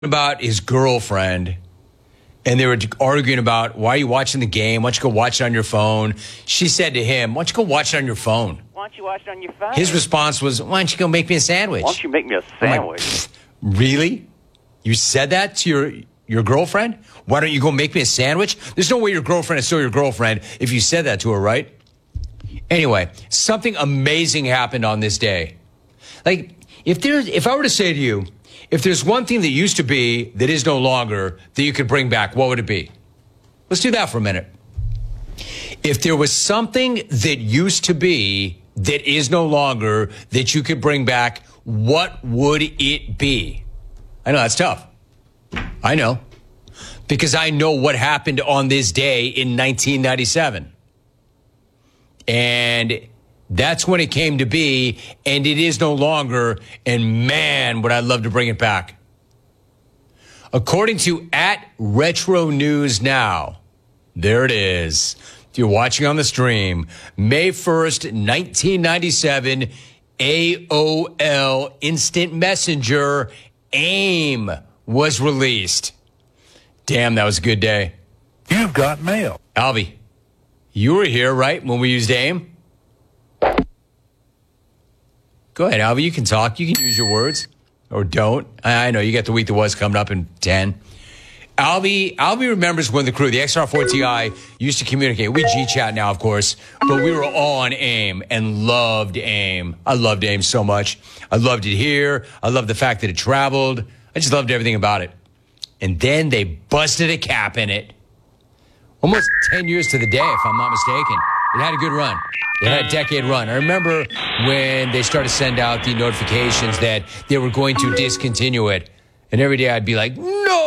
about his girlfriend, and they were arguing about, why are you watching the game? Why don't you go watch it on your phone? She said to him, why don't you go watch it on your phone? Why don't you watch it on your phone? His response was, why don't you go make me a sandwich? Why don't you make me a sandwich? Like, really? You said that to your girlfriend? Why don't you go make me a sandwich? There's no way your girlfriend is still your girlfriend if you said that to her, right? Anyway, something amazing happened on this day. Like, if I were to say to you, if there's one thing that used to be that is no longer that you could bring back, what would it be? Let's do that for a minute. If there was something that used to be that is no longer that you could bring back, what would it be? I know that's tough. I know. Because I know what happened on this day in 1997. And that's when it came to be, and it is no longer, and man, would I love to bring it back. According to @RetroNewsNow, there it is. If you're watching on the stream, May 1st, 1997, AOL Instant Messenger AIM was released. Damn, that was a good day. You've got mail. Alvy, you were here, right, when we used AIM? Go ahead, Alvy. You can talk. You can use your words. Or don't. I know. You got the week that was coming up in 10. Alvy remembers when the crew, the XR4 Ti, used to communicate. We G-chat now, of course. But we were all on AIM and loved AIM. I loved AIM so much. I loved it here. I loved the fact that it traveled. I just loved everything about it. And then they busted a cap in it. Almost 10 years to the day, if I'm not mistaken. It had a good run. It had a decade run. I remember when they started to send out the notifications that they were going to discontinue it. And every day I'd be like,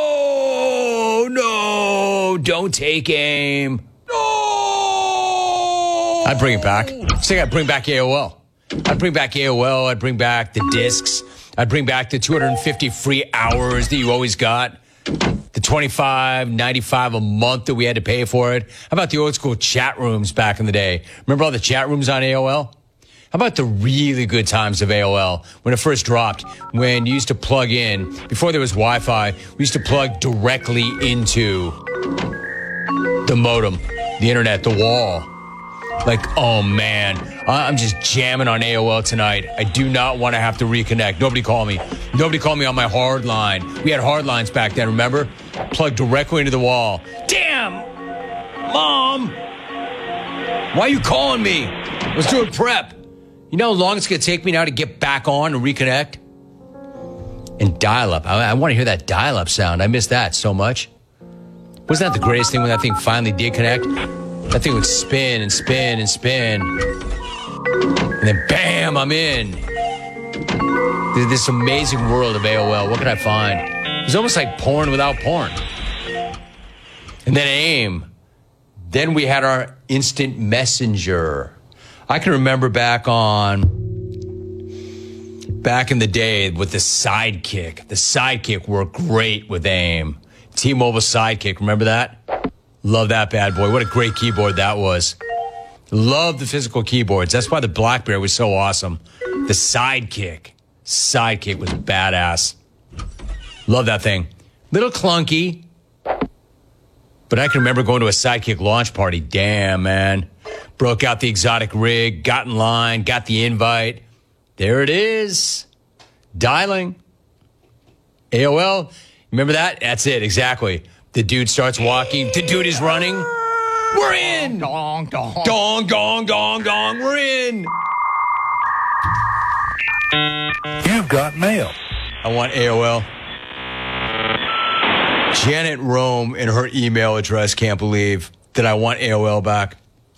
no, don't take AIM. No. I'd bring it back. I think I'd bring back AOL. I'd bring back AOL. I'd bring back the discs. I'd bring back the 250 free hours that you always got. The $25.95 a month that we had to pay for it. How about the old school chat rooms back in the day? Remember all the chat rooms on AOL? How about the really good times of AOL when it first dropped? When you used to plug in, before there was Wi-Fi, we used to plug directly into the modem, the internet, the wall. Like, oh man, I'm just jamming on AOL tonight. I do not want to have to reconnect. Nobody call me. Nobody call me on my hard line. We had hard lines back then, remember? Plugged directly into the wall. Damn! Mom! Why are you calling me? I was doing prep. You know how long it's going to take me now to get back on and reconnect? And dial-up. I want to hear that dial-up sound. I miss that so much. Wasn't that the greatest thing when that thing finally did connect? That thing would spin and spin and spin. And then bam, I'm in. This amazing world of AOL. What could I find? It was almost like porn without porn. And then AIM. Then we had our instant messenger. I can remember back in the day with the Sidekick. The Sidekick worked great with AIM. T-Mobile Sidekick, remember that? Love that bad boy. What a great keyboard that was. Love the physical keyboards. That's why the BlackBerry was so awesome. The Sidekick. Sidekick was badass. Love that thing. Little clunky. But I can remember going to a Sidekick launch party. Damn, man. Broke out the exotic rig, got in line, got the invite. There it is. Dialing. AOL. Remember that? That's it, exactly. The dude starts walking. The dude is running. We're in. Dong, dong. Dong, dong, dong, dong. We're in. You've got mail. I want AOL. Janet Rome in her email address can't believe that I want AOL back.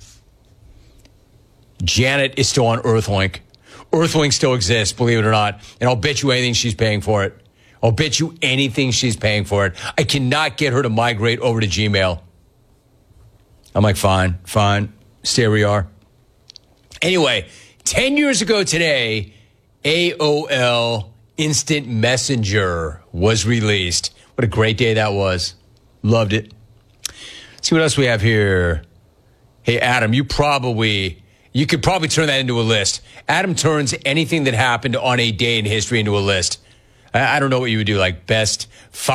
Janet is still on Earthlink. Earthlink still exists, believe it or not. And I'll bet you anything she's paying for it. I'll bet you anything she's paying for it. I cannot get her to migrate over to Gmail. I'm like, fine. Stay where you are. Anyway, 10 years ago today, AOL Instant Messenger was released. What a great day that was. Loved it. Let's see what else we have here. Hey, Adam, you could probably turn that into a list. Adam turns anything that happened on a day in history into a list. I don't know what you would do, like best